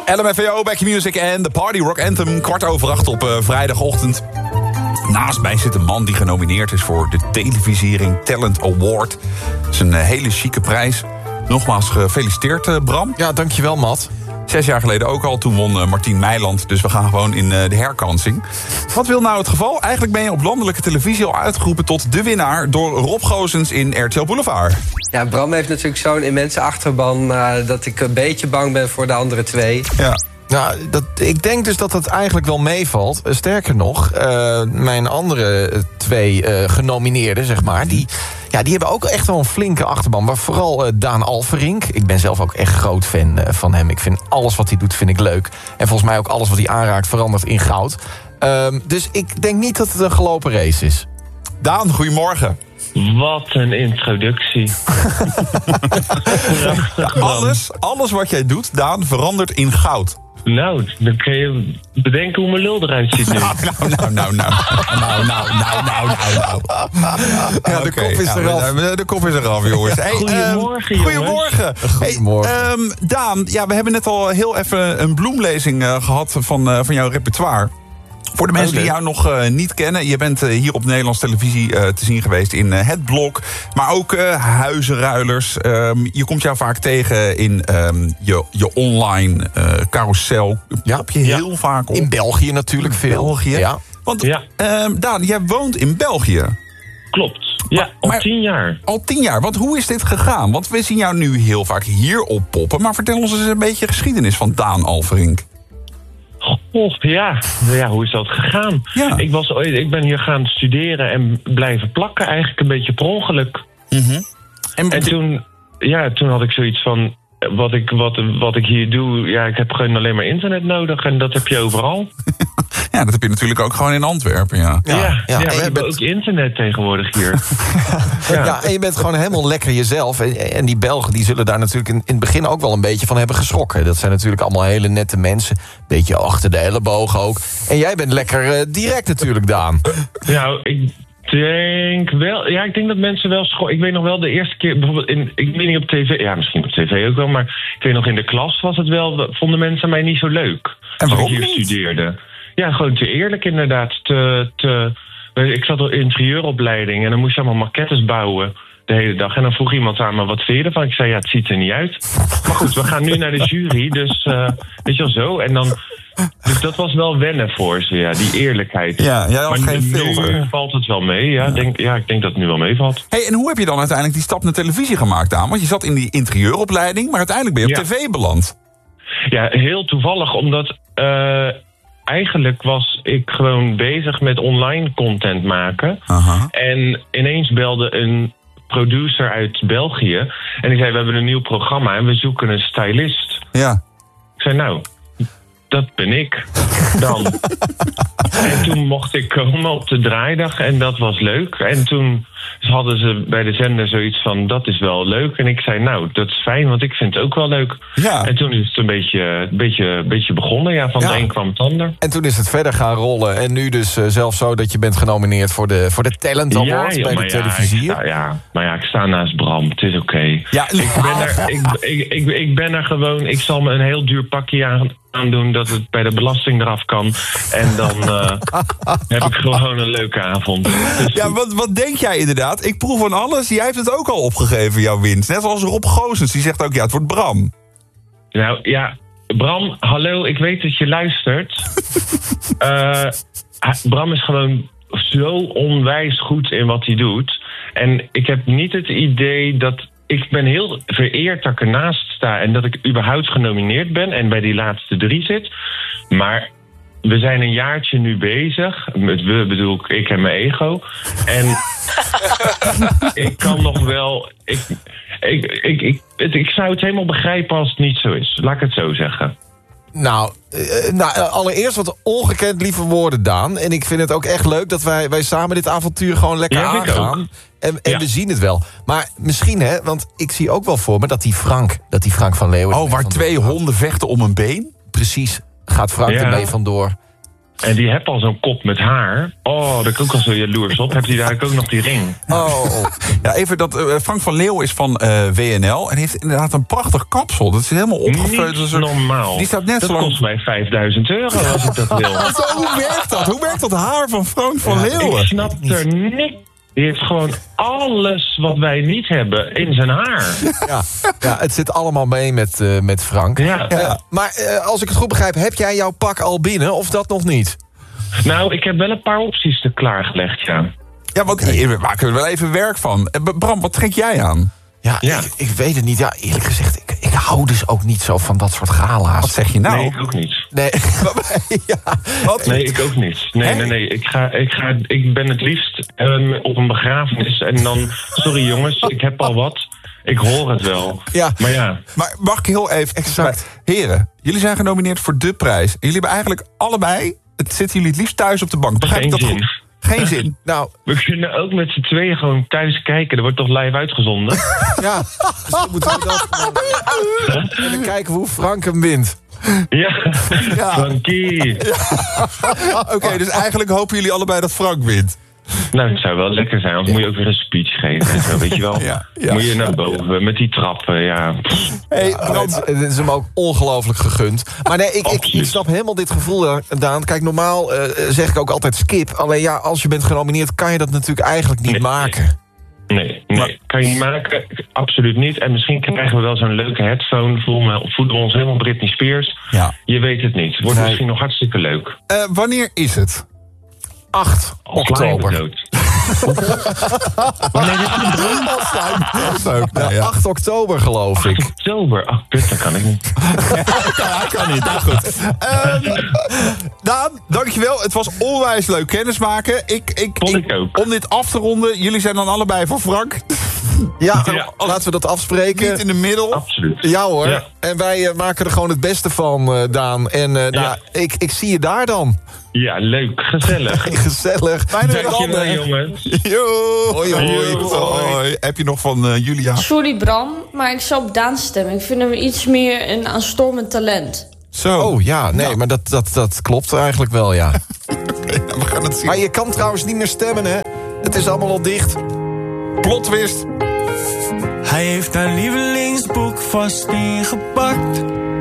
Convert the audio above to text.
LMFAO, Back Your Music en de Party Rock Anthem. 7:15 op vrijdagochtend. Naast mij zit een man die genomineerd is voor de televisiering Talent Award. Dat is een hele chique prijs. Nogmaals gefeliciteerd, Bram. Ja, dankjewel, Matt. 6 jaar geleden ook al, toen won Martien Meiland. Dus we gaan gewoon in de herkansing. Wat wil nou het geval? Eigenlijk ben je op landelijke televisie al uitgeroepen tot de winnaar door Rob Goossens in RTL Boulevard. Ja, Bram heeft natuurlijk zo'n immense achterban dat ik een beetje bang ben voor de andere twee. Ja. Nou, ik denk dus dat het eigenlijk wel meevalt. Sterker nog, mijn andere 2 genomineerden, zeg maar, die hebben ook echt wel een flinke achterban. Maar vooral Daan Alverink. Ik ben zelf ook echt groot fan van hem. Ik vind alles wat hij doet, vind ik leuk. En volgens mij ook alles wat hij aanraakt verandert in goud. Dus ik denk niet dat het een gelopen race is. Daan, goedemorgen. Wat een introductie. Alles wat jij doet, Daan, verandert in goud. Nou, dan kun je bedenken hoe mijn lul eruit ziet nu. Nou. Ja, de kop is eraf. De kop is eraf, jongens. Hey, Goedemorgen, jongens. Goedemorgen. Goedemorgen. Hey, Daan, ja, we hebben net al heel even een bloemlezing gehad van jouw repertoire. Voor de mensen die jou nog niet kennen, je bent hier op Nederlands televisie te zien geweest in Het Blok. Maar ook Huizenruilers. Je komt jou vaak tegen in je online carousel. Pop je heel vaak op. In België natuurlijk veel. België. Ja. Want Daan, jij woont in België. Klopt. Ja, al 10 jaar. Al 10 jaar. Want hoe is dit gegaan? Want we zien jou nu heel vaak hier oppoppen. Maar vertel ons eens een beetje geschiedenis van Daan Alverink. Ja, hoe is dat gegaan? Ja. Ik ben hier gaan studeren en blijven plakken, eigenlijk een beetje per ongeluk. Mm-hmm. En toen had ik zoiets van, wat ik hier doe, ik heb gewoon alleen maar internet nodig en dat heb je overal. Ja, dat heb je natuurlijk ook gewoon in Antwerpen, Ja, we hebben ook internet tegenwoordig hier. Ja, en je bent gewoon helemaal lekker jezelf. En die Belgen die zullen daar natuurlijk in het begin ook wel een beetje van hebben geschrokken. Dat zijn natuurlijk allemaal hele nette mensen. Beetje achter de ellebogen ook. En jij bent lekker direct natuurlijk, Daan. Nou, ik denk wel. Ja, ik denk dat mensen wel schokken. Ik weet nog wel de eerste keer, bijvoorbeeld ik weet niet op tv. Ja, misschien op tv ook wel, maar ik weet nog in de klas was het wel. Vonden mensen mij niet zo leuk. En waarom toen ik hier niet? Studeerde. Ja, gewoon te eerlijk inderdaad. Ik zat op interieuropleiding en dan moest je allemaal maquettes bouwen de hele dag. En dan vroeg iemand aan me, wat vind je ervan? Ik zei, het ziet er niet uit. Maar goed, we gaan nu naar de jury, dus weet je wel zo. En dan, dus dat was wel wennen voor ze, die eerlijkheid. Ja, jij had maar geen filter. Nu valt het wel mee, ik denk dat het nu wel meevalt. Hey, en hoe heb je dan uiteindelijk die stap naar televisie gemaakt, Daan? Want je zat in die interieuropleiding, maar uiteindelijk ben je op tv beland. Ja, heel toevallig, omdat eigenlijk was ik gewoon bezig met online content maken. Aha. En ineens belde een producer uit België en die zei, we hebben een nieuw programma en we zoeken een stylist. Ja. Ik zei, nou, dat ben ik dan. En toen mocht ik komen op de draaidag en dat was leuk. En toen hadden ze bij de zender zoiets van, dat is wel leuk. En ik zei, nou, dat is fijn, want ik vind het ook wel leuk. Ja. En toen is het een beetje begonnen. Van de een kwam het ander. En toen is het verder gaan rollen. En nu dus zelfs zo dat je bent genomineerd voor de Talent Award bij de televisie. Ik sta naast Bram. Het is oké. Ja, Ik ben er gewoon. Ik zal me een heel duur pakje aandoen dat het bij de belasting eraf kan. En dan heb ik gewoon een leuke avond. Dus ja, wat denk jij inderdaad? Ik proef van alles. Jij hebt het ook al opgegeven, jouw winst. Net als Rob Goossens, die zegt ook, het wordt Bram. Nou ja, Bram, hallo, ik weet dat je luistert. Bram is gewoon zo onwijs goed in wat hij doet. En ik heb niet het idee dat... Ik ben heel vereerd dat ik ernaast sta en dat ik überhaupt genomineerd ben en bij die laatste 3 zit. Maar we zijn een jaartje nu bezig. Met we bedoel ik en mijn ego. En ik kan nog wel... Ik zou het helemaal begrijpen als het niet zo is. Laat ik het zo zeggen. Nou, allereerst wat ongekend lieve woorden, Daan. En ik vind het ook echt leuk dat wij samen dit avontuur gewoon lekker aangaan. En we zien het wel. Maar misschien, want ik zie ook wel voor me dat die Frank van Leeuwen... waar 2 honden vechten om een been? Precies, gaat Frank ermee vandoor. En die heeft al zo'n kop met haar. Oh, daar ben ik ook al zo jaloers op. Heeft hij daar ook nog die ring? Oh. Ja, even dat Frank van Leeuwen is van WNL en heeft inderdaad een prachtig kapsel. Dat is helemaal opgevuld. Niet normaal. Die staat net dat zo lang... kost mij €5.000 als ik dat wil. Hoe werkt dat? Hoe werkt dat haar van Frank van Leeuwen? Ik snap er niks. Die heeft gewoon alles wat wij niet hebben in zijn haar. Ja, het zit allemaal mee met Frank. Ja. Maar als ik het goed begrijp, heb jij jouw pak al binnen of dat nog niet? Nou, ik heb wel een paar opties klaargelegd, ja. Ja, want we maken er wel even werk van. Bram, wat trek jij aan? Ja. Ik weet het niet. Ja, eerlijk gezegd, ik hou dus ook niet zo van dat soort gala's. Wat zeg je nou? Nee, ik ook niet. Nee, Wat? Nee, ik ook niet. Nee. Ik ben het liefst op een begrafenis en dan... Sorry jongens, ik heb al wat. Ik hoor het wel. Ja. Maar ja. Maar mag ik heel even... Exact. Heren, jullie zijn genomineerd voor de prijs. En jullie hebben eigenlijk allebei... Zitten jullie het liefst thuis op de bank? Begrijp ik dat goed? Geen zin. Nou, We kunnen ook met z'n tweeën gewoon thuis kijken. Er wordt toch live uitgezonden? ja. Misschien moeten we dat en dan kijken we hoe Frank hem wint. Ja. Frankie. Oké, dus eigenlijk hopen jullie allebei dat Frank wint. Nou, het zou wel lekker zijn. Anders moet je ook weer een speech geven. En zo, weet je wel? Ja. Moet je naar boven met die trappen, ja. Hey, Bram, Het is hem ook ongelooflijk gegund. Maar nee, ik snap helemaal dit gevoel, Daan. Kijk, normaal zeg ik ook altijd skip. Alleen ja, als je bent genomineerd, kan je dat natuurlijk eigenlijk niet maken. Nee, kan je niet maken. Absoluut niet. En misschien krijgen we wel zo'n leuke headphone. Voelen we ons helemaal Britney Spears. Ja. Je weet het niet. Het wordt misschien nog hartstikke leuk. wanneer is het? 8 oktober. Wanneer is het? Ja. 8 oktober, geloof 8 ik. oktober. Ach, kut, dat kan ik niet. Hij kan niet, nou goed. Daan, dankjewel. Het was onwijs leuk kennismaken. Vond ik ook. Om dit af te ronden, jullie zijn dan allebei voor Frank. Ja, laten we dat afspreken. Niet in de middel. Absoluut. Ja hoor. Ja. En wij maken er gewoon het beste van, Daan. En ik zie je daar dan. Ja, leuk. Gezellig. Gezellig. Dankjewel, jongens. Yo. Hoi. Hoi. Heb je nog van Julia? Sorry Bram, maar ik zou op Daan stemmen. Ik vind hem iets meer een aanstormend talent. Zo. Oh ja, nee, maar dat klopt eigenlijk wel, ja. We gaan het zien. Maar je kan trouwens niet meer stemmen, hè? Het is allemaal al dicht. Plot twist. Hij heeft haar lievelingsboek vast ingepakt.